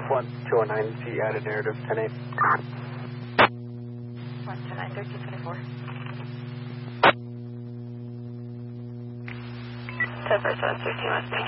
1209C added narrative 10-8. 129, 1324. 10 for 7, 13 Mustang.